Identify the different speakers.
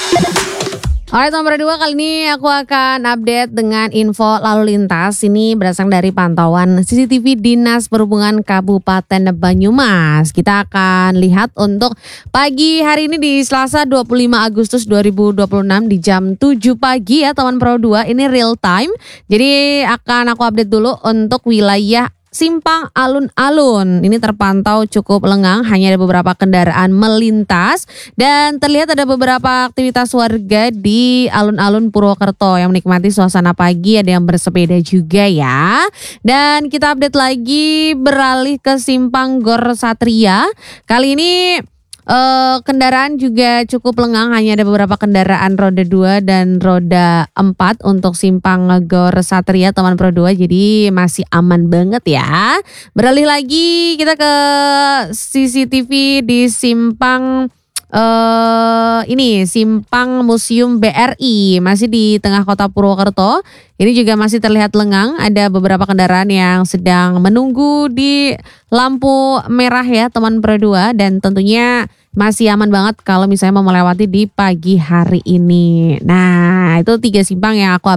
Speaker 1: Alright, nomor 2 kali ini aku akan update dengan info lalu lintas. Ini berasal dari pantauan CCTV Dinas Perhubungan Kabupaten Banyumas. Kita akan lihat untuk pagi hari ini di Selasa 25 Agustus 2026 di jam 7 pagi ya teman Pro 2. Ini real time. Jadi akan aku update dulu untuk wilayah Simpang Alun-Alun. Ini terpantau cukup lengang, hanya ada beberapa kendaraan melintas dan terlihat ada beberapa aktivitas warga di Alun-Alun Purwokerto yang menikmati suasana pagi, ada yang bersepeda juga ya. Dan kita update lagi beralih ke Simpang Gor Satria. Kali ini kendaraan juga cukup lengang, hanya ada beberapa kendaraan roda 2 dan roda 4 untuk Simpang Gor Satria teman Pro 2, jadi masih aman banget ya. Beralih lagi kita ke CCTV di Simpang ini Simpang Museum BRI, masih di tengah kota Purwokerto. Ini juga masih terlihat lengang, ada beberapa kendaraan yang sedang menunggu di lampu merah ya teman Pro 2, dan tentunya masih aman banget kalau misalnya mau melewati di pagi hari ini. Nah, itu 3 simpang yang aku